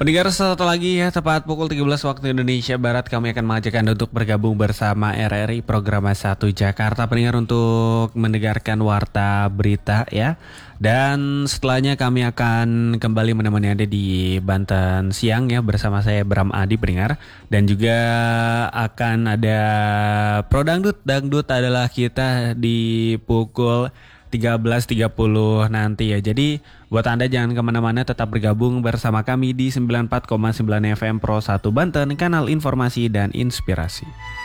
Pendengar, satu lagi ya, tepat pukul 13 waktu Indonesia Barat kami akan mengajak Anda untuk bergabung bersama RRI Program 1 Jakarta, pendengar, untuk mendengarkan warta berita ya. Dan setelahnya kami akan kembali menemani Anda di Banten Siang ya, bersama saya Bram Adi, pendengar. Dan juga akan ada Pro Dangdut. Dangdut adalah kita di pukul 13.30 nanti ya. Jadi buat Anda jangan kemana-mana, tetap bergabung bersama kami di 94,9 FM Pro 1 Banten, kanal informasi dan inspirasi.